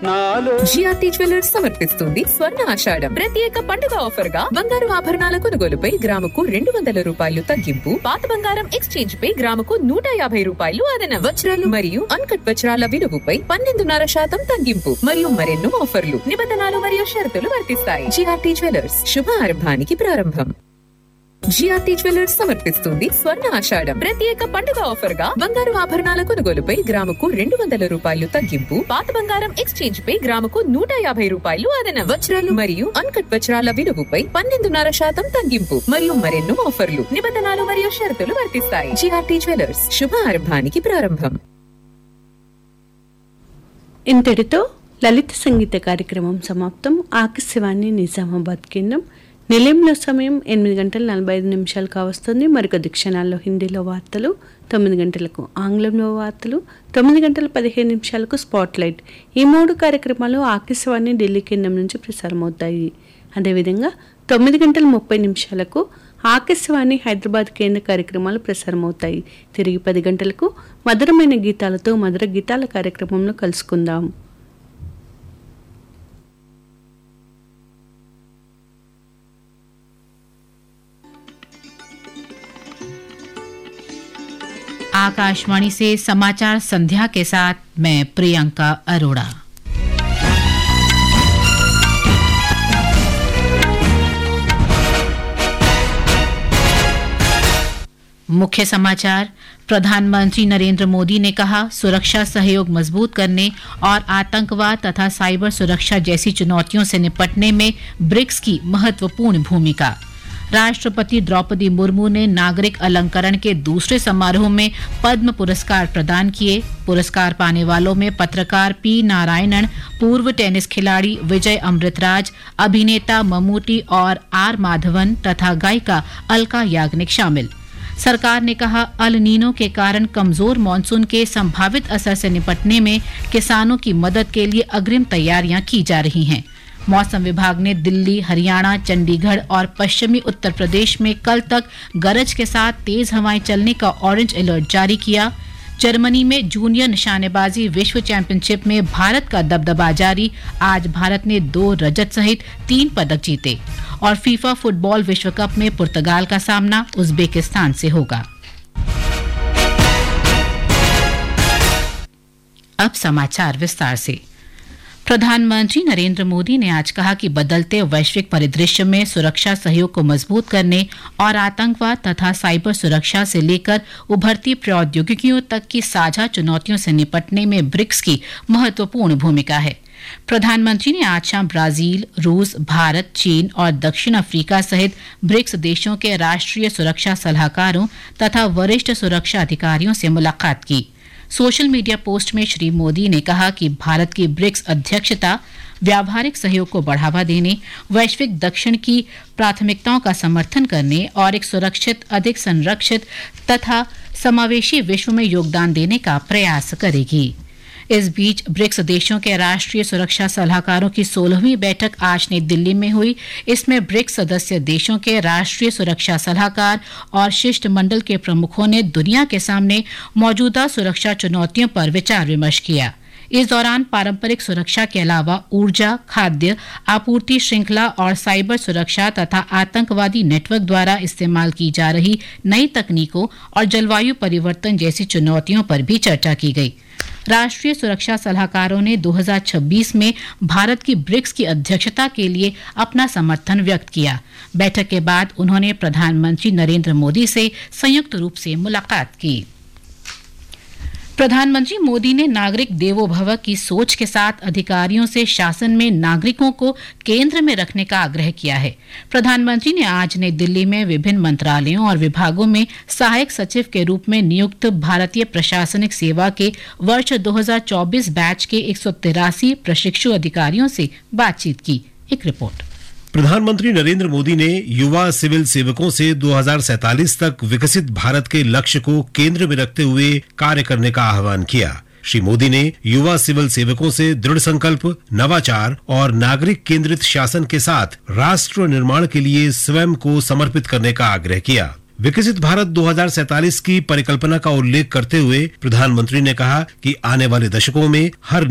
GRT jewellers సమర్పిస్తుంది స్వర్ణ ఆషాఢం ప్రత్యేక పండుగ ఆఫర్ గా బంగారు ఆభరణాల కొనుగోలుపై గ్రాముకు 200 రూపాయలు తగ్గింపు, పాత బంగారం ఎక్స్చేంజ్ పై గ్రాముకు 150 రూపాయలు అదనం, వజ్రాలు మరియు అన్కట్ వజ్రాల విలువపై 12.5% తగ్గింపు మరియు మరెన్నో ఆఫర్లు, నిబంధనలు మరియు షరతులు వర్తిస్తాయి. జిఆర్టీ జ్యువెలర్స్ శుభారంభానికి ప్రారంభం. జిఆర్టీ జ్యువెలర్స్ సమర్పిస్తుంది స్వర్ణ ఆషాఢం ప్రత్యేక పండుగ ఆఫర్ గా బంగారు ఆభరణాల కొనుగోలుపై గ్రాముకు 200 రూపాయలు తగ్గింపు, పాత బంగారం ఎక్స్చేంజ్ పై గ్రాముకు 150 రూపాయలు అదనం, వజ్రాలు మరియు అన్కట్ వజ్రాల విలువపై 12.5% తగ్గింపు మరియు మరెన్నో ఆఫర్లు, నిబంధనలు మరియు షరతులు వర్తిస్తాయి. జిఆర్టీ జ్యువెలర్స్ శుభారంభానికి ప్రారంభం. ఇంతటితో లలిత సంగీత కార్యక్రమం సమాప్తం. ఆకాశవాణి నిజామాబాద్ కేంద్రం. నిలయంలో సమయం 8:45 కావస్తుంది. మరికొద్ది క్షణాల్లో హిందీలో వార్తలు, 9 గంటలకు ఆంగ్లంలో వార్తలు, 9:15 స్పాట్లైట్. ఈ 3 కార్యక్రమాలు ఆకాశవాణి ఢిల్లీ కేంద్రం నుంచి ప్రసారమవుతాయి. అదేవిధంగా 9:30 ఆకాశవాణి హైదరాబాద్ కేంద్ర కార్యక్రమాలు ప్రసారమవుతాయి. తిరిగి 10 గంటలకు మధురమైన గీతాలతో మధుర గీతాల కార్యక్రమంలో కలుసుకుందాం. आकाशवाणी से समाचार संध्या के साथ मैं प्रियंका अरोड़ा। मुख्य समाचार। प्रधानमंत्री नरेंद्र मोदी ने कहा, सुरक्षा सहयोग मजबूत करने और आतंकवाद तथा साइबर सुरक्षा जैसी चुनौतियों से निपटने में ब्रिक्स की महत्वपूर्ण भूमिका। राष्ट्रपति द्रौपदी मुर्मू ने नागरिक अलंकरण के दूसरे समारोह में पद्म पुरस्कार प्रदान किए। पुरस्कार पाने वालों में पत्रकार पी नारायणन, पूर्व टेनिस खिलाड़ी विजय अमृतराज, अभिनेता मम्मूटी और आर माधवन तथा गायिका अलका याग्निक शामिल। सरकार ने कहा, अल नीनो के कारण कमजोर मॉनसून के संभावित असर से निपटने में किसानों की मदद के लिए अग्रिम तैयारियां की जा रही हैं। मौसम विभाग ने दिल्ली, हरियाणा, चंडीगढ़ और पश्चिमी उत्तर प्रदेश में कल तक गरज के साथ तेज हवाएं चलने का ऑरेंज अलर्ट जारी किया। जर्मनी में जूनियर निशानेबाजी विश्व चैंपियनशिप में भारत का दबदबा जारी। आज भारत ने 2 रजत सहित 3 पदक जीते। और फीफा फुटबॉल विश्व कप में पुर्तगाल का सामना उज्बेकिस्तान से होगा। अब समाचार विस्तार से। प्रधानमंत्री नरेंद्र मोदी ने आज कहा कि बदलते वैश्विक परिदृश्य में सुरक्षा सहयोग को मजबूत करने और आतंकवाद तथा साइबर सुरक्षा से लेकर उभरती प्रौद्योगिकियों तक की साझा चुनौतियों से निपटने में ब्रिक्स की महत्वपूर्ण भूमिका है। प्रधानमंत्री ने आज शाम ब्राजील, रूस, भारत, चीन और दक्षिण अफ्रीका सहित ब्रिक्स देशों के राष्ट्रीय सुरक्षा सलाहकारों तथा वरिष्ठ सुरक्षा अधिकारियों से मुलाकात की। सोशल मीडिया पोस्ट में श्री मोदी ने कहा कि भारत की ब्रिक्स अध्यक्षता व्यावहारिक सहयोग को बढ़ावा देने, वैश्विक दक्षिण की प्राथमिकताओं का समर्थन करने और एक सुरक्षित, अधिक संरक्षित तथा समावेशी विश्व में योगदान देने का प्रयास करेगी। इस बीच ब्रिक्स देशों के राष्ट्रीय सुरक्षा सलाहकारों की 16वीं बैठक आज नई दिल्ली में हुई। इसमें ब्रिक्स सदस्य देशों के राष्ट्रीय सुरक्षा सलाहकार और शिष्टमंडल के प्रमुखों ने दुनिया के सामने मौजूदा सुरक्षा चुनौतियों पर विचार विमर्श किया। इस दौरान पारंपरिक सुरक्षा के अलावा ऊर्जा, खाद्य आपूर्ति श्रृंखला और साइबर सुरक्षा तथा आतंकवादी नेटवर्क द्वारा इस्तेमाल की जा रही नई तकनीकों और जलवायु परिवर्तन जैसी चुनौतियों पर भी चर्चा की गई। राष्ट्रीय सुरक्षा सलाहकारों ने 2026 में भारत की ब्रिक्स की अध्यक्षता के लिए अपना समर्थन व्यक्त किया। बैठक के बाद उन्होंने प्रधानमंत्री नरेंद्र मोदी से संयुक्त रूप से मुलाकात की। प्रधानमंत्री मोदी ने नागरिक देवो भव की सोच के साथ अधिकारियों से शासन में नागरिकों को केंद्र में रखने का आग्रह किया है। प्रधानमंत्री ने आज नई दिल्ली में विभिन्न मंत्रालयों और विभागों में सहायक सचिव के रूप में नियुक्त भारतीय प्रशासनिक सेवा के वर्ष 2024 बैच के 183 प्रशिक्षु अधिकारियों से बातचीत की। एक रिपोर्ट। प्रधानमंत्री नरेंद्र मोदी ने युवा सिविल सेवकों से 2047 तक विकसित भारत के लक्ष्य को केंद्र में रखते हुए कार्य करने का आह्वान किया। श्री मोदी ने युवा सिविल सेवकों से दृढ़ संकल्प, नवाचार और नागरिक केंद्रित शासन के साथ राष्ट्र निर्माण के लिए स्वयं को समर्पित करने का आग्रह किया। विकसित भारत 2047 की परिकल्पना का उल्लेख करते हुए प्रधानमंत्री ने कहा कि आने वाले दशकों में हर